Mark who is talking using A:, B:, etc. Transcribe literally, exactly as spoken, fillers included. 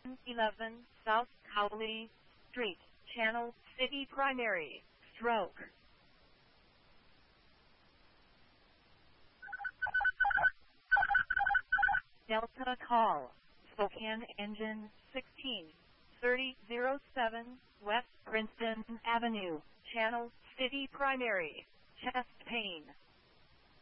A: eleven South Cowley Street, Channel City Primary, Stroke. Delta call, Spokane Engine sixteen thirty oh seven West Princeton Avenue, Channel City Primary, chest pain.